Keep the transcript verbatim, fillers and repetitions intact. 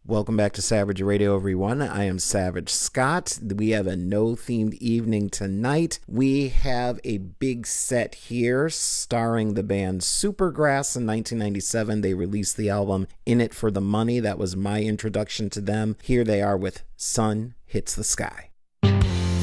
Welcome back to Savage Radio, everyone. I am Savage Scott. We have a no-themed evening tonight. We have a big set here starring the band Supergrass. In nineteen ninety-seven, they released the album In It for the Money. That was my introduction to them. Here they are with Sun Hits the Sky.